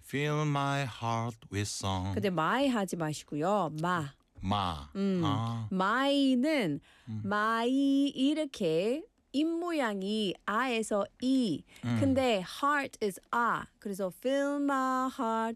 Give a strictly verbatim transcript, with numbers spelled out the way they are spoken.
Fill my heart with song. 근데 my 하지 마시고요. 마. 마. 음. 아. my는 음. my 이렇게 입 모양이 아에서 이. 음. 근데 heart is 아. 그래서 fill my heart